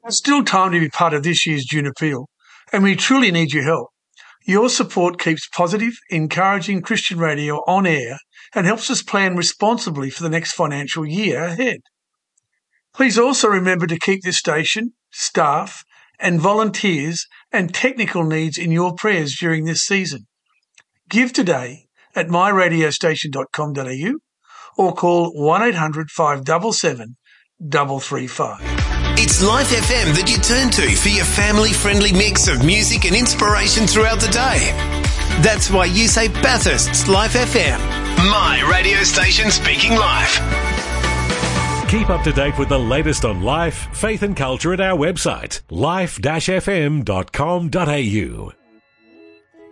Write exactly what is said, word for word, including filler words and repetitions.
There's still time to be part of this year's June Appeal, and we truly need your help. Your support keeps positive, encouraging Christian radio on air and helps us plan responsibly for the next financial year ahead. Please also remember to keep this station, staff, and volunteers and technical needs in your prayers during this season. Give today at my radio station dot com dot a u or call one eight hundred five seven seven three three five. It's Life F M that you turn to for your family-friendly mix of music and inspiration throughout the day. That's why you say Bathurst's Life F M. My radio station speaking life. Keep up to date with the latest on life, faith and culture at our website, life dash f m dot com dot a u.